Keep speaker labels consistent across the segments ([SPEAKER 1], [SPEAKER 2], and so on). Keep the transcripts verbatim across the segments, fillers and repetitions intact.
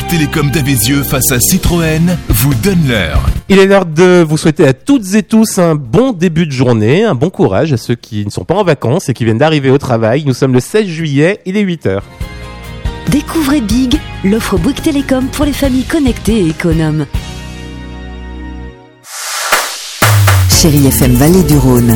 [SPEAKER 1] Bouygues Télécom d'Avézieux face à Citroën vous donne l'heure.
[SPEAKER 2] Il est l'heure de vous souhaiter à toutes et tous un bon début de journée, un bon courage à ceux qui ne sont pas en vacances et qui viennent d'arriver au travail. Nous sommes le seize juillet, il est huit heures.
[SPEAKER 3] Découvrez Big, l'offre Bouygues Télécom pour les familles connectées et économes. Chérie F M Vallée du Rhône.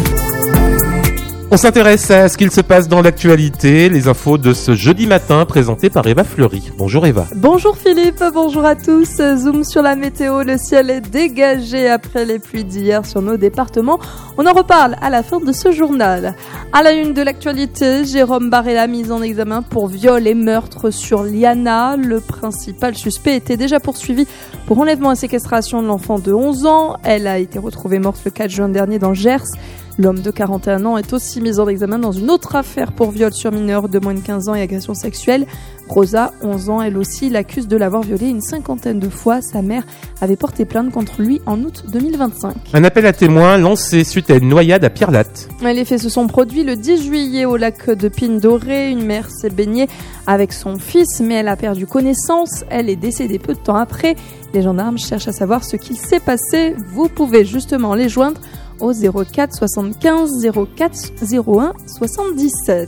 [SPEAKER 2] On s'intéresse à ce qu'il se passe dans l'actualité, les infos de ce jeudi matin présentées par Eva Fleury. Bonjour Eva.
[SPEAKER 4] Bonjour Philippe, bonjour à tous. Zoom sur la météo, le ciel est dégagé après les pluies d'hier sur nos départements. On en reparle à la fin de ce journal. À la une de l'actualité, Jérôme Barella mis en examen pour viol et meurtre sur Liana. Le principal suspect était déjà poursuivi pour enlèvement et séquestration de l'enfant de onze ans. Elle a été retrouvée morte le quatre juin dernier dans Gers. L'homme de quarante et un ans est aussi mis en examen dans une autre affaire pour viol sur mineur de moins de quinze ans et agression sexuelle. Rosa, onze ans, elle aussi, l'accuse de l'avoir violée une cinquantaine de fois. Sa mère avait porté plainte contre lui en août deux mille vingt-cinq.
[SPEAKER 2] Un appel à témoins lancé suite à une noyade à Pierre-Latte.
[SPEAKER 4] Les faits se sont produits le dix juillet au lac de Pine-Dorée. Une mère s'est baignée avec son fils, mais elle a perdu connaissance. Elle est décédée peu de temps après. Les gendarmes cherchent à savoir ce qu'il s'est passé. Vous pouvez justement les joindre au zéro quatre soixante-quinze zéro quatre zéro un soixante-dix-sept.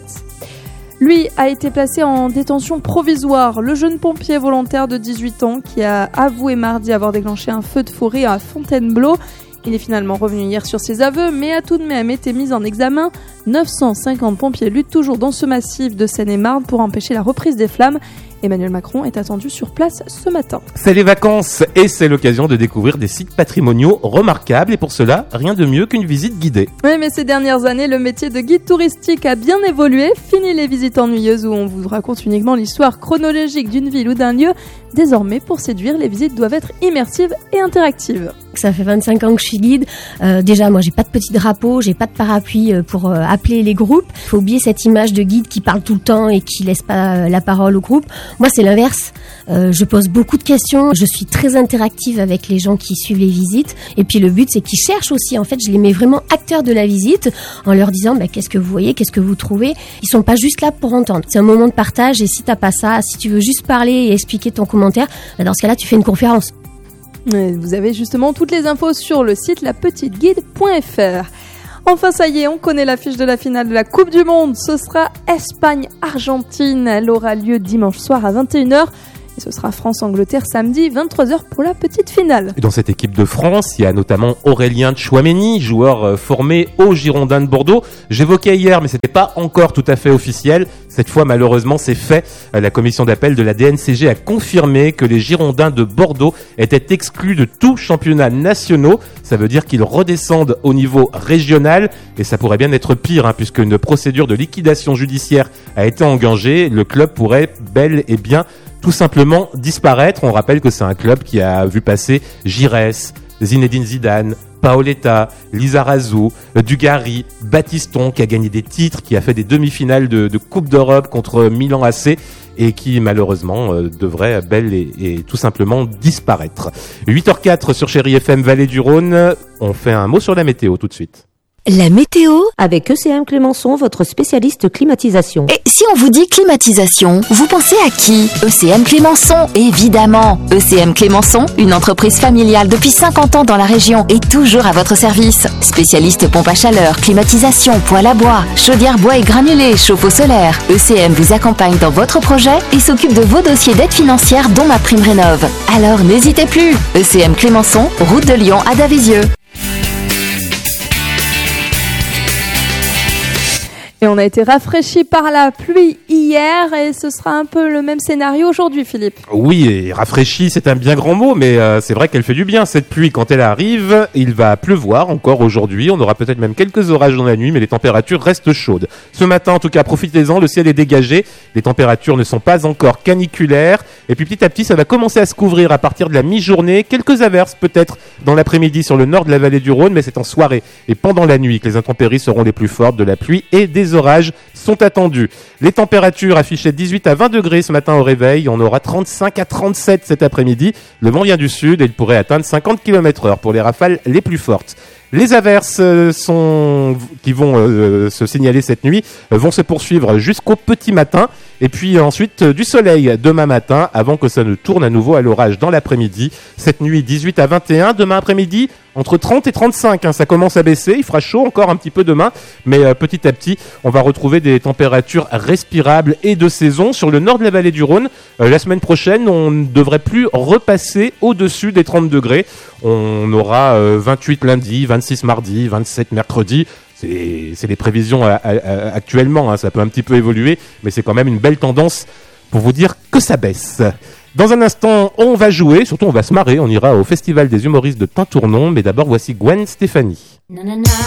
[SPEAKER 4] Lui a été placé en détention provisoire. Le jeune pompier volontaire de dix-huit ans qui a avoué mardi avoir déclenché un feu de forêt à Fontainebleau. Il est finalement revenu hier sur ses aveux, mais a tout de même été mis en examen. neuf cent cinquante pompiers luttent toujours dans ce massif de Seine-et-Marne pour empêcher la reprise des flammes. Emmanuel Macron est attendu sur place ce matin.
[SPEAKER 2] C'est les vacances et c'est l'occasion de découvrir des sites patrimoniaux remarquables et pour cela, rien de mieux qu'une visite guidée.
[SPEAKER 4] Oui, mais ces dernières années, le métier de guide touristique a bien évolué. Fini les visites ennuyeuses où on vous raconte uniquement l'histoire chronologique d'une ville ou d'un lieu. Désormais, pour séduire, les visites doivent être immersives et interactives.
[SPEAKER 5] Ça fait vingt-cinq ans que je suis guide. Euh, déjà, moi, j'ai pas de petit drapeau, j'ai pas de parapluie pour euh, appeler les groupes. Il faut oublier cette image de guide qui parle tout le temps et qui laisse pas euh, la parole au groupe. Moi, c'est l'inverse. Euh, je pose beaucoup de questions. Je suis très interactive avec les gens qui suivent les visites. Et puis, le but, c'est qu'ils cherchent aussi. En fait, je les mets vraiment acteurs de la visite en leur disant bah, qu'est-ce que vous voyez, qu'est-ce que vous trouvez. Ils sont pas juste là pour entendre. C'est un moment de partage et si t'as pas ça, si tu veux juste parler et expliquer ton commentaire, bah, dans ce cas-là, tu fais une conférence.
[SPEAKER 4] Vous avez justement toutes les infos sur le site la petite guide point f r. Enfin, ça y est, on connaît l'affiche de la finale de la Coupe du Monde. Ce sera Espagne-Argentine. Elle aura lieu dimanche soir à vingt et une heures. Et ce sera France-Angleterre samedi, vingt-trois heures pour la petite finale.
[SPEAKER 2] Et dans cette équipe de France, il y a notamment Aurélien Tchouaméni, joueur formé aux Girondins de Bordeaux. J'évoquais hier, mais c'était pas encore tout à fait officiel. Cette fois, malheureusement, c'est fait. La commission d'appel de la D N C G a confirmé que les Girondins de Bordeaux étaient exclus de tout championnat national. Ça veut dire qu'ils redescendent au niveau régional. Et ça pourrait bien être pire, hein, puisque une procédure de liquidation judiciaire a été engagée. Le club pourrait bel et bien tout simplement disparaître. On rappelle que c'est un club qui a vu passer Giresse, Zinedine Zidane, Paoletta, Lizarazu, Dugarry, Battiston qui a gagné des titres, qui a fait des demi-finales de, de Coupe d'Europe contre Milan A C et qui malheureusement euh, devrait bel et, et tout simplement disparaître. huit heures quatre sur Chérie F M Vallée du Rhône. On fait un mot sur la météo tout de suite.
[SPEAKER 3] La météo
[SPEAKER 6] avec E C M Clémençon, votre spécialiste climatisation.
[SPEAKER 3] Et si on vous dit climatisation, vous pensez à qui? E C M Clémençon, évidemment. E C M Clémençon, une entreprise familiale depuis cinquante ans dans la région et toujours à votre service. Spécialiste pompe à chaleur, climatisation, poêle à bois, chaudière bois et granulés, chauffe-eau solaire. E C M vous accompagne dans votre projet et s'occupe de vos dossiers d'aide financière dont ma prime rénov'. Alors n'hésitez plus. E C M Clémençon, route de Lyon à Davézieux.
[SPEAKER 4] Et on a été rafraîchi par la pluie hier et ce sera un peu le même scénario aujourd'hui, Philippe.
[SPEAKER 2] Oui, et rafraîchi, c'est un bien grand mot, mais euh, c'est vrai qu'elle fait du bien, cette pluie. Quand elle arrive, il va pleuvoir encore aujourd'hui. On aura peut-être même quelques orages dans la nuit, mais les températures restent chaudes. Ce matin, en tout cas, profitez-en, le ciel est dégagé. Les températures ne sont pas encore caniculaires. Et puis petit à petit, ça va commencer à se couvrir à partir de la mi-journée. Quelques averses peut-être dans l'après-midi sur le nord de la vallée du Rhône, mais c'est en soirée et pendant la nuit que les intempéries seront les plus fortes, de la pluie et des orages sont attendus. Les températures affichaient dix-huit à vingt degrés ce matin au réveil. On aura trente-cinq à trente-sept cet après-midi. Le vent vient du sud et il pourrait atteindre cinquante kilomètres heure pour les rafales les plus fortes. Les averses euh, sont qui vont euh, se signaler cette nuit euh, vont se poursuivre jusqu'au petit matin et puis ensuite euh, du soleil demain matin avant que ça ne tourne à nouveau à l'orage dans l'après-midi. Cette nuit dix-huit à vingt et un, demain après-midi entre trente et trente-cinq, hein, ça commence à baisser, il fera chaud encore un petit peu demain, mais euh, petit à petit, on va retrouver des températures respirables et de saison sur le nord de la vallée du Rhône. Euh, la semaine prochaine, on ne devrait plus repasser au-dessus des trente degrés. On aura euh, vingt-huit lundi, vingt-six mardi, vingt-sept mercredi. C'est, c'est les prévisions à, à, à, actuellement, hein, ça peut un petit peu évoluer, mais c'est quand même une belle tendance pour vous dire que ça baisse. Dans un instant, on va jouer, surtout on va se marrer, on ira au Festival des humoristes de Tintournon, mais d'abord voici Gwen Stefani.